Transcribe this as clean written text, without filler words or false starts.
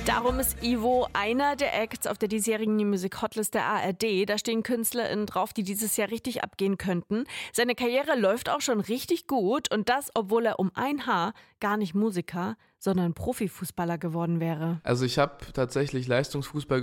Darum ist Ivo einer der Acts auf der diesjährigen New Music Hotlist der ARD. Da stehen KünstlerInnen drauf, die dieses Jahr richtig abgehen könnten. Seine Karriere läuft auch schon richtig gut und das, obwohl er um ein Haar gar nicht Musiker, sondern Profifußballer geworden wäre. Also ich habe tatsächlich Leistungsfußball